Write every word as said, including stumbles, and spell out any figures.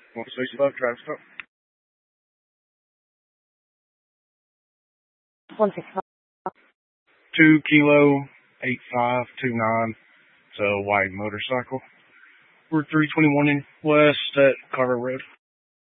one sixty-five, traffic stop. one sixty-five. Two kilo eight five two nine. It's a white motorcycle. We're three twenty-one in west at Carter Road.